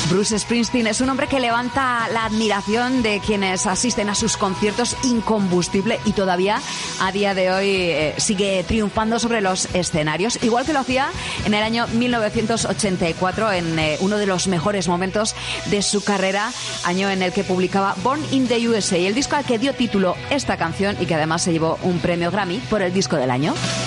Bruce Springsteen es un hombre que levanta la admiración de quienes asisten a sus conciertos, incombustible, y todavía a día de hoy sigue triunfando sobre los escenarios, igual que lo hacía en el año 1984, en uno de los mejores momentos de su carrera, año en el que publicaba Born in the USA, el disco al que dio título esta canción y que además se llevó un premio Grammy por el disco del año.